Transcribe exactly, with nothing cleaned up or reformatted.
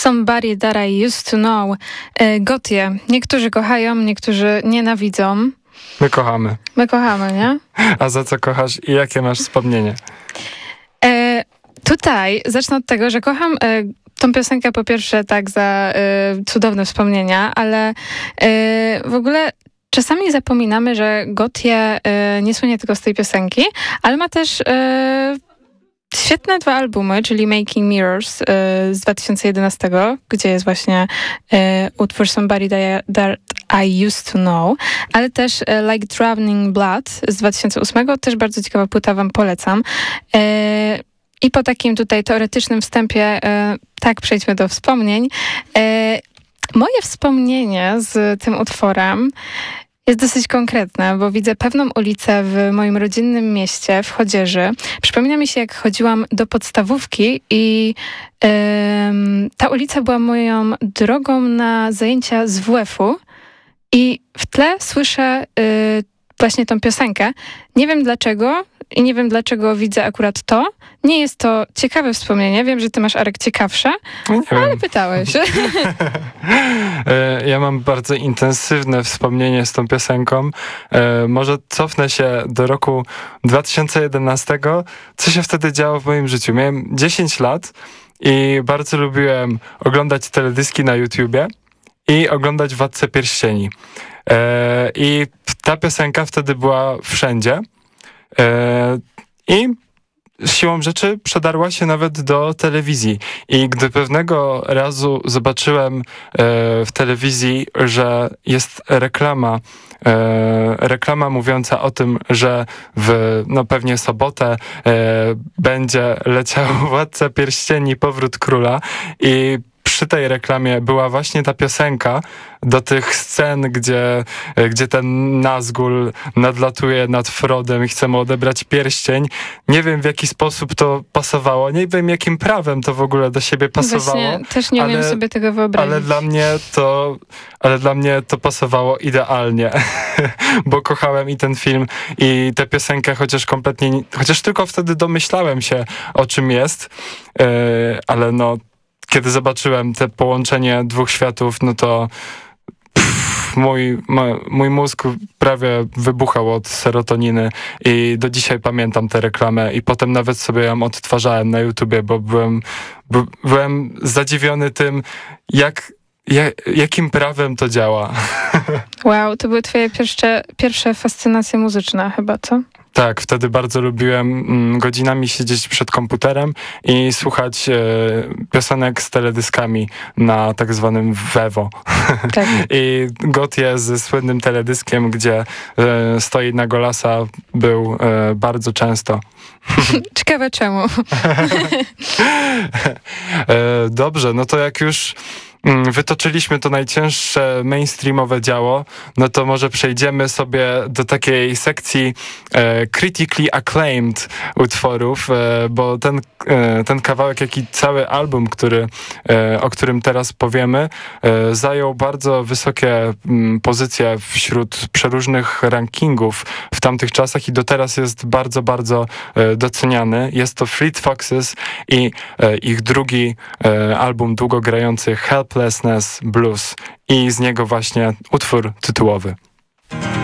Somebody That I Used To Know. Gotye. Niektórzy kochają, niektórzy nienawidzą. My kochamy. My kochamy, nie? A za co kochasz i jakie masz wspomnienie? E, tutaj zacznę od tego, że kocham e, tą piosenkę po pierwsze tak za e, cudowne wspomnienia, ale e, w ogóle czasami zapominamy, że Gotye e, nie słynie tylko z tej piosenki, ale ma też e, świetne dwa albumy, czyli Making Mirrors y, z dwa tysiące jedenastego, gdzie jest właśnie y, utwór Somebody That I Used To Know, ale też y, Like Drowning Blood z dwa tysiące ósmego, też bardzo ciekawa płyta, wam polecam. Y, I po takim tutaj teoretycznym wstępie, y, tak, przejdźmy do wspomnień. Y, moje wspomnienie z tym utworem jest dosyć konkretne, bo widzę pewną ulicę w moim rodzinnym mieście, w Chodzieży. Przypomina mi się, jak chodziłam do podstawówki i ym, ta ulica była moją drogą na zajęcia z W F-u i w tle słyszę y, właśnie tą piosenkę. Nie wiem dlaczego i nie wiem dlaczego widzę akurat to. Nie jest to ciekawe wspomnienie. Wiem, że ty masz, Arek, ciekawsze, nie ale wiem. pytałeś. Ja mam bardzo intensywne wspomnienie z tą piosenką. Może cofnę się do roku dwa tysiące jedenastego. Co się wtedy działo w moim życiu? Miałem dziesięć lat i bardzo lubiłem oglądać teledyski na YouTubie i oglądać Władcę Pierścieni. I ta piosenka wtedy była wszędzie. I siłą rzeczy przedarła się nawet do telewizji. I gdy pewnego razu zobaczyłem e, w telewizji, że jest reklama, e, reklama mówiąca o tym, że w, no pewnie sobotę e, będzie leciał Władca Pierścieni, Powrót Króla i przy tej reklamie była właśnie ta piosenka do tych scen, gdzie, gdzie ten Nazgul nadlatuje nad Frodem i chce mu odebrać pierścień. Nie wiem, w jaki sposób to pasowało. Nie wiem, jakim prawem to w ogóle do siebie pasowało. Właśnie, też nie umiem ale, sobie tego wyobrazić. Ale dla mnie to, ale dla mnie to pasowało idealnie, bo kochałem i ten film, i tę piosenkę, chociaż kompletnie, chociaż tylko wtedy domyślałem się, o czym jest, yy, ale no kiedy zobaczyłem te połączenie dwóch światów, no to pff, mój, ma, mój mózg prawie wybuchał od serotoniny i do dzisiaj pamiętam tę reklamę i potem nawet sobie ją odtwarzałem na YouTubie, bo byłem, by, byłem zadziwiony tym, jak, jak, jakim prawem to działa. Wow, to były twoje pierwsze, pierwsze fascynacje muzyczne chyba, co? Tak, wtedy bardzo lubiłem mm, godzinami siedzieć przed komputerem i słuchać e, piosenek z teledyskami na tak zwanym Vevo. Tak. I Gotye ze słynnym teledyskiem, gdzie e, stoi na Golasa, był e, bardzo często. Ciekawe czemu. e, dobrze, no to jak już wytoczyliśmy to najcięższe mainstreamowe działo, no to może przejdziemy sobie do takiej sekcji e, critically acclaimed utworów, e, bo ten, e, ten kawałek, jak i cały album, który, e, o którym teraz powiemy, e, zajął bardzo wysokie m, pozycje wśród przeróżnych rankingów w tamtych czasach i do teraz jest bardzo, bardzo e, doceniany. Jest to Fleet Foxes i e, ich drugi e, album długogrający Helplessness Blues i z niego właśnie utwór tytułowy.